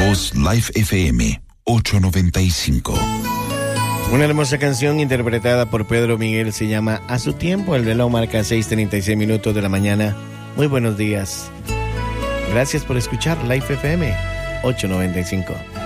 voz Life FM 895. Una hermosa canción interpretada por Pedro Miguel se llama A su tiempo. El reloj marca 6:36 de la mañana. Muy buenos días. Gracias por escuchar Life FM 895.